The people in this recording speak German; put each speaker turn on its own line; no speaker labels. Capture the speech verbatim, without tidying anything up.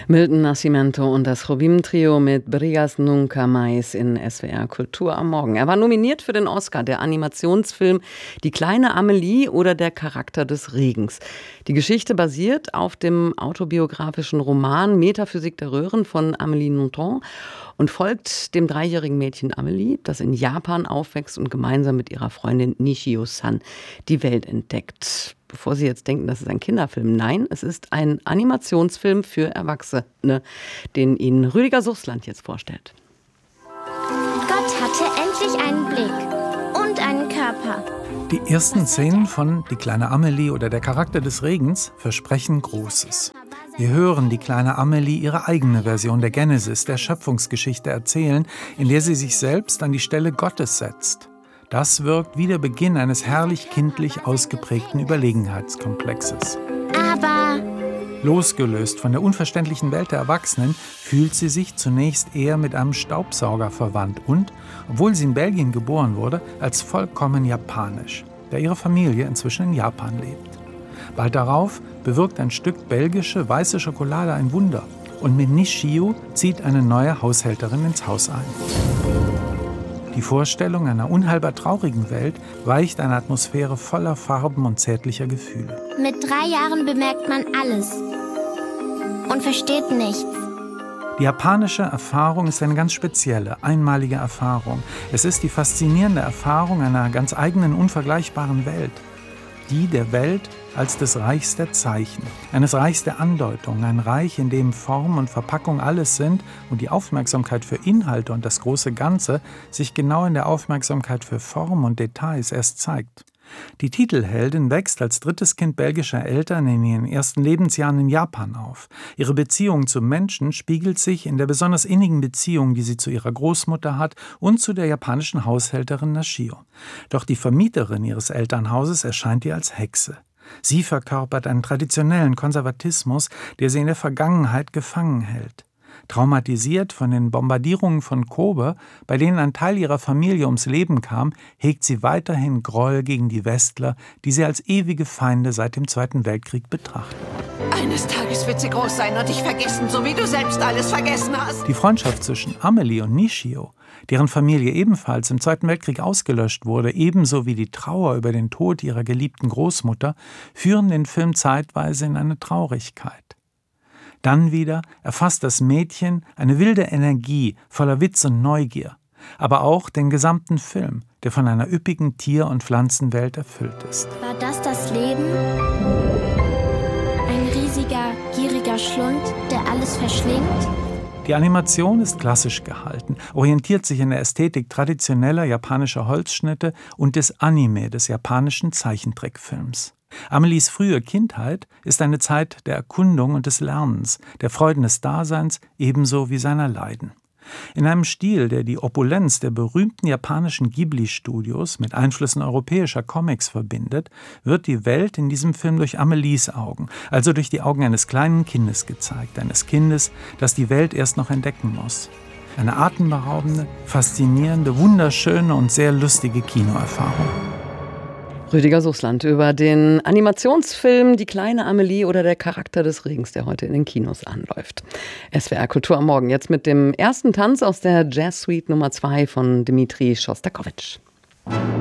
Milton Nascimento und das Jobim-Trio mit Brigas Nunca Mais in S W R Kultur am Morgen. Er war nominiert für den Oscar, der Animationsfilm Die kleine Amelie oder der Charakter des Regens. Die Geschichte basiert auf dem autobiografischen Roman Metaphysik der Röhren von Amélie Nothomb und folgt dem dreijährigen Mädchen Amelie, das in Japan aufwächst und gemeinsam mit ihrer Freundin Nishio-san die Welt entdeckt. Bevor Sie jetzt denken, das ist ein Kinderfilm, nein, es ist ein Animationsfilm für Erwachsene, den Ihnen Rüdiger Suchsland jetzt vorstellt.
Gott hatte endlich einen Blick und einen Körper.
Die ersten Szenen von Die kleine Amelie oder der Charakter des Regens versprechen Großes. Wir hören die kleine Amelie ihre eigene Version der Genesis, der Schöpfungsgeschichte erzählen, in der sie sich selbst an die Stelle Gottes setzt. Das wirkt wie der Beginn eines herrlich kindlich ausgeprägten Überlegenheitskomplexes.
Aber
Losgelöst von der unverständlichen Welt der Erwachsenen fühlt sie sich zunächst eher mit einem Staubsauger verwandt und, obwohl sie in Belgien geboren wurde, als vollkommen japanisch, da ihre Familie inzwischen in Japan lebt. Bald darauf bewirkt ein Stück belgische weiße Schokolade ein Wunder und mit Nishio zieht eine neue Haushälterin ins Haus ein. Die Vorstellung einer unheilbar traurigen Welt weicht eine Atmosphäre voller Farben und zärtlicher Gefühle.
mit drei Jahren bemerkt man alles und versteht nichts.
Die japanische Erfahrung ist eine ganz spezielle, einmalige Erfahrung. Es ist die faszinierende Erfahrung einer ganz eigenen, unvergleichbaren Welt. Die der Welt als des Reichs der Zeichen, eines Reichs der Andeutung, ein Reich, in dem Form und Verpackung alles sind und die Aufmerksamkeit für Inhalte und das große Ganze sich genau in der Aufmerksamkeit für Form und Details erst zeigt. Die Titelheldin wächst als drittes Kind belgischer Eltern in ihren ersten Lebensjahren in Japan auf. Ihre Beziehung zum Menschen spiegelt sich in der besonders innigen Beziehung, die sie zu ihrer Großmutter hat und zu der japanischen Haushälterin Nashio. Doch die Vermieterin ihres Elternhauses erscheint ihr als Hexe. Sie verkörpert einen traditionellen Konservatismus, der sie in der Vergangenheit gefangen hält. Traumatisiert von den Bombardierungen von Kobe, bei denen ein Teil ihrer Familie ums Leben kam, hegt sie weiterhin Groll gegen die Westler, die sie als ewige Feinde seit dem Zweiten Weltkrieg betrachten.
Eines Tages wird sie groß sein und dich vergessen, so wie du selbst alles vergessen hast.
Die Freundschaft zwischen Amelie und Nishio, deren Familie ebenfalls im Zweiten Weltkrieg ausgelöscht wurde, ebenso wie die Trauer über den Tod ihrer geliebten Großmutter, führen den Film zeitweise in eine Traurigkeit. Dann wieder erfasst das Mädchen eine wilde Energie voller Witz und Neugier, aber auch den gesamten Film, der von einer üppigen Tier- und Pflanzenwelt erfüllt ist.
War das das Leben? Ein riesiger, gieriger Schlund, der alles verschlingt?
Die Animation ist klassisch gehalten, orientiert sich in der Ästhetik traditioneller japanischer Holzschnitte und des Anime, des japanischen Zeichentrickfilms. Amelies frühe Kindheit ist eine Zeit der Erkundung und des Lernens, der Freuden des Daseins ebenso wie seiner Leiden. In einem Stil, der die Opulenz der berühmten japanischen Ghibli-Studios mit Einflüssen europäischer Comics verbindet, wird die Welt in diesem Film durch Amelies Augen, also durch die Augen eines kleinen Kindes gezeigt, eines Kindes, das die Welt erst noch entdecken muss. Eine atemberaubende, faszinierende, wunderschöne und sehr lustige Kinoerfahrung.
Rüdiger Suchsland über den Animationsfilm Die kleine Amelie oder der Charakter des Regens, der heute in den Kinos anläuft. S W R Kultur am Morgen, jetzt mit dem ersten Tanz aus der Jazz Suite Nummer zwei von Dmitri Schostakowitsch.